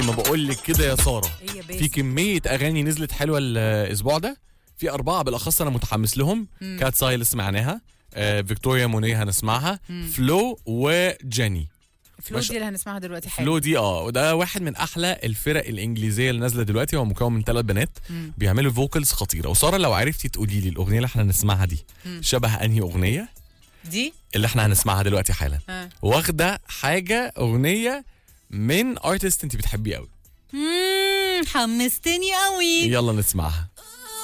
ما بقول لك كده يا ساره، هي في كميه اغاني نزلت حلوه الاسبوع ده، في 4 بالاخص انا متحمس لهم. كات سايل سمعناها، فيكتوريا موني هنسمعها، فلو وجيني. فلو دي اللي هنسمعها دلوقتي حلو. فلو دي وده واحد من احلى الفرق الانجليزيه اللي نازله دلوقتي، هو مكون من 3 بنات بيعملوا فوكالز خطيره. وساره لو عرفتي تقولي لي الاغنيه اللي احنا هنسمعها دي شبه انهي اغنيه دي اللي احنا هنسمعها دلوقتي حالا؟ واخده حاجه اغنيه من ارتست انت بتحبيه قوي. حمستني قوي. يلا نسمعها.